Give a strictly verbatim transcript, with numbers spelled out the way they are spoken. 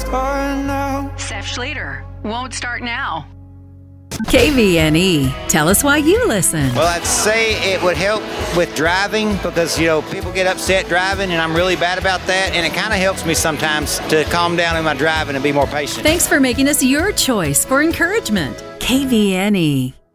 start now. Seth Schlueter, won't start now. K V N E. Tell us why you listen. Well, I'd say it would help with driving because, you know, people get upset driving, and I'm really bad about that, and it kind of helps me sometimes to calm down in my driving and be more patient. Thanks for making us your choice for encouragement. K V N E.